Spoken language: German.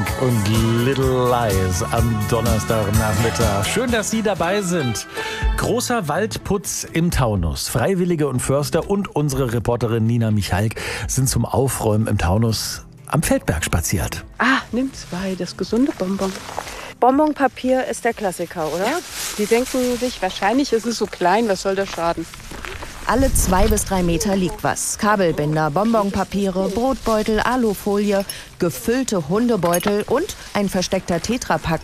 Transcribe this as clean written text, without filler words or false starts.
und Little Lies am Donnerstagnachmittag. Schön, dass Sie dabei sind. Großer Waldputz im Taunus. Freiwillige und Förster und unsere Reporterin Nina Michalk sind zum Aufräumen im Taunus am Feldberg spaziert. Nimm 2, das gesunde Bonbon. Bonbonpapier ist der Klassiker, oder? Ja. Die denken sich, wahrscheinlich ist es so klein, was soll das schaden? Alle 2 bis 3 Meter liegt was. Kabelbinder, Bonbonpapiere, Brotbeutel, Alufolie, gefüllte Hundebeutel und ein versteckter Tetrapack